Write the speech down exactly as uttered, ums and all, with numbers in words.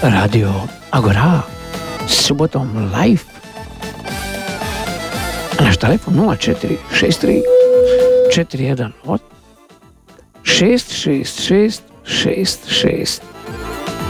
Radio Agora, subotom live. Naš telefon nula četiri šest tri četiri jedan šest šest šest šest šest.